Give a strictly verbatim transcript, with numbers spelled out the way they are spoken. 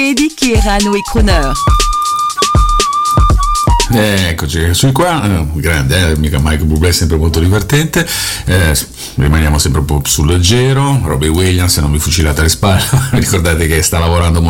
Che erano i crooner. Eh, eccoci, sui qua, eh, grande, eh, mica Michael Bublé è sempre molto divertente, eh, rimaniamo sempre un po' sul leggero. Robbie Williams, se non vi fucilate le spalle, ricordate che sta lavorando